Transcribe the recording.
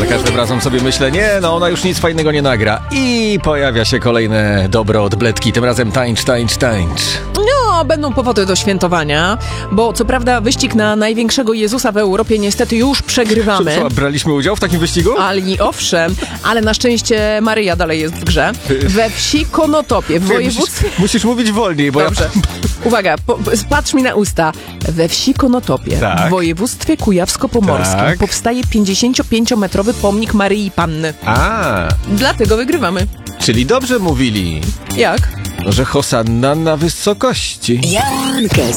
Za każdym razem sobie myślę, nie, no ona już nic fajnego nie nagra. I pojawia się kolejne dobro od Bledki, tym razem tańcz. No, będą powody do świętowania, bo co prawda wyścig na największego Jezusa w Europie niestety już przegrywamy. Co, braliśmy udział w takim wyścigu? Ale owszem, ale na szczęście Maryja dalej jest w grze. We wsi Konotopie w województwie... Musisz mówić wolniej, bo Dobrze. Uwaga, patrz mi na usta. We wsi Konotopie Tak. w województwie kujawsko-pomorskim Tak. powstaje 55-metrowy pomnik Maryi Panny. A, Dlatego wygrywamy. czyli dobrze mówili, Jak? że hosanna na wysokości. Jankę